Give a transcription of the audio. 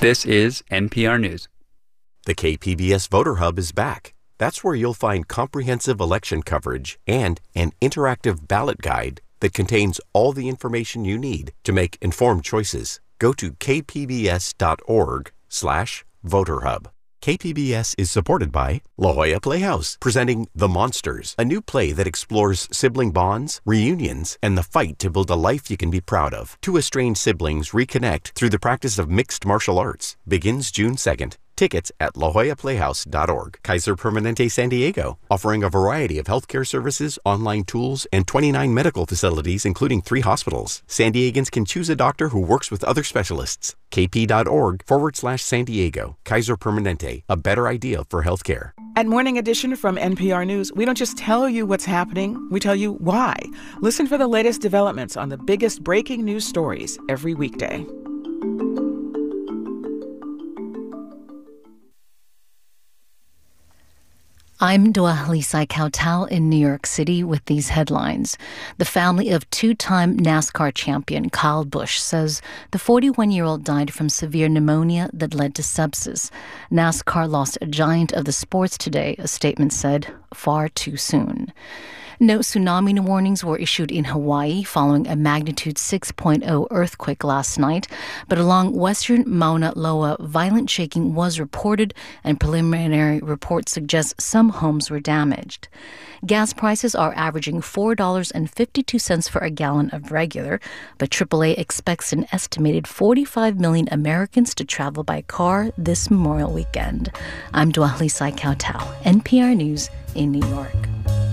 This is NPR News. The KPBS Voter Hub is back. That's where you'll find comprehensive election coverage and an interactive ballot guide that contains all the information you need to make informed choices. Go to kpbs.org/voterhub. KPBS is supported by La Jolla Playhouse, presenting The Monsters, a new play that explores sibling bonds, reunions, and the fight to build a life you can be proud of. Two estranged siblings reconnect through the practice of mixed martial arts. Begins June 2nd. Tickets at lajollaplayhouse.org. Kaiser Permanente San Diego, offering a variety of healthcare services, online tools, and 29 medical facilities, including 3 hospitals. San Diegans can choose a doctor who works with other specialists. kp.org/San Diego. Kaiser Permanente, a better idea for healthcare. At Morning Edition from NPR News, we don't just tell you what's happening, we tell you why. Listen for the latest developments on the biggest breaking news stories every weekday. I'm Dwalisai Kautal in New York City with these headlines. The family of two-time NASCAR champion Kyle Busch says the 41-year-old died from severe pneumonia that led to sepsis. NASCAR lost a giant of the sports today, a statement said, far too soon. No tsunami warnings were issued in Hawaii following a magnitude 6.0 earthquake last night, but along western Mauna Loa, violent shaking was reported, and preliminary reports suggest some homes were damaged. Gas prices are averaging $4.52 for a gallon of regular, but AAA expects an estimated 45 million Americans to travel by car this Memorial Weekend. I'm Dwalisai Kautal, NPR News in New York.